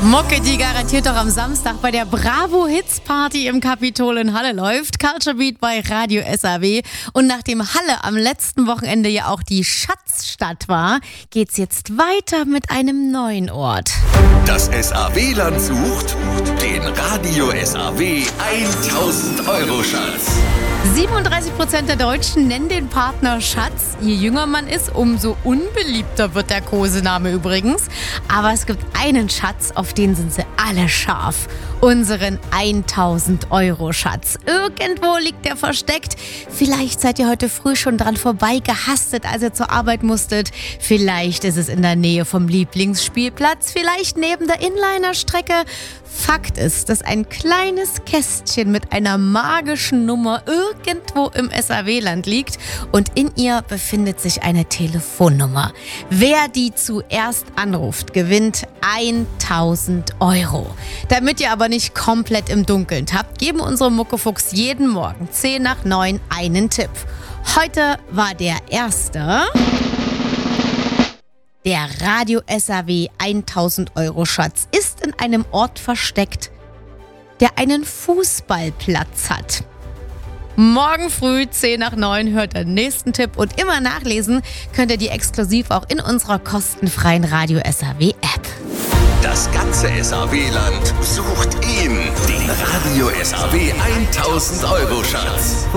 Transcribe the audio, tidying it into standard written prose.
Mucke, die garantiert doch am Samstag bei der Bravo Hits Party im Kapitol in Halle läuft. Culture Beat bei Radio SAW. Und nachdem Halle am letzten Wochenende ja auch die Schatzstadt war, geht's jetzt weiter mit einem neuen Ort. Das SAW-Land sucht den Radio SAW 1000-Euro-Schatz. 37% der Deutschen nennen den Partner Schatz. Je jünger man ist, umso unbeliebter wird der Kosename übrigens. Aber es gibt einen Schatz, auf den sind sie alle scharf. Unseren 1000-Euro-Schatz. Irgendwo liegt der versteckt. Vielleicht seid ihr heute früh schon dran vorbei gehastet, als ihr zur Arbeit musstet. Vielleicht ist es in der Nähe vom Lieblingsspielplatz. Vielleicht neben der Inlinerstrecke. Fakt ist, dass ein kleines Kästchen mit einer magischen Nummer irgendwo im SAW-Land liegt und in ihr befindet sich eine Telefonnummer. Wer die zuerst anruft, gewinnt 1000 Euro. Damit ihr aber nicht komplett im Dunkeln tappt, geben unsere Muckefuchs jeden Morgen 10 nach 9 einen Tipp. Heute war der erste... Der Radio SAW 1000-Euro-Schatz ist in einem Ort versteckt, der einen Fußballplatz hat. Morgen früh 10 nach 9 hört den nächsten Tipp und immer nachlesen könnt ihr die exklusiv auch in unserer kostenfreien Radio SAW-App. Das ganze SAW-Land sucht ihn, den Radio SAW 1000-Euro-Schatz.